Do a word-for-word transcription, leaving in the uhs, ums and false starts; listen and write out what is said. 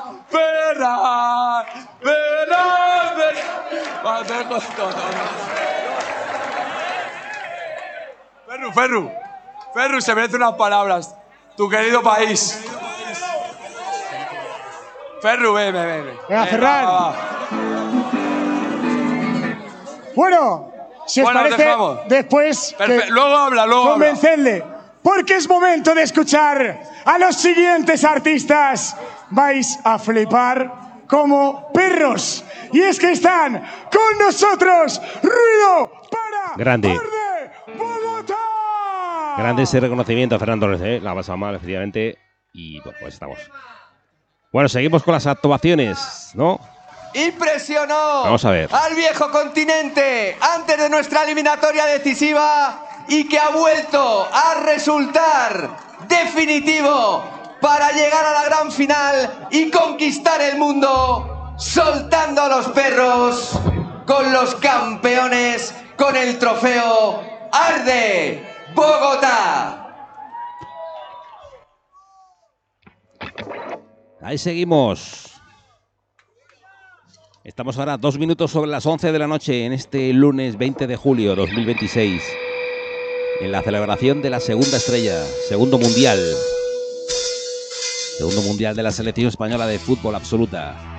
perra, perra, perra. Ferru, Ferru, Ferru, se merece unas palabras. Tu querido país. Ferru, ven, ven, ven. Venga, Ferran. Va, va. Bueno, si os Bueno, parece, dejamos. después Perfe- que luego habla, luego habla. convencerle, porque es momento de escuchar a los siguientes artistas. Vais a flipar como perros. Y es que están con nosotros. Ruido para Grande. Arde Bogotá. Grande ese reconocimiento a Fernando Torres, ¿eh? La ha pasado mal, efectivamente. Y bueno, pues estamos. Bueno, seguimos con las actuaciones, ¿no? Impresionó Vamos a ver. al viejo continente antes de nuestra eliminatoria decisiva y que ha vuelto a resultar definitivo para llegar a la gran final y conquistar el mundo, soltando a los perros con los campeones, con el trofeo Arde Bogotá. Ahí seguimos. Estamos ahora dos minutos sobre las once de la noche en este lunes veinte de julio dos mil veintiséis. En la celebración de la segunda estrella, segundo mundial. Segundo mundial de la selección española de fútbol absoluta.